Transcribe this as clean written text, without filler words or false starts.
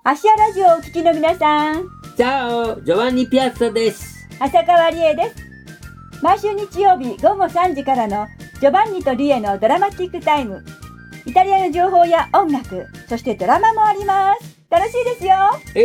芦屋ラジオをお聞きの皆さん、 チャオ、ジョバンニ・ピアッサです。 浅川理恵です。毎週日曜日午後3時からのジョバンニとリエのドラマティックタイム。イタリアの情報や音楽、そしてドラマもあります。楽しいですよ。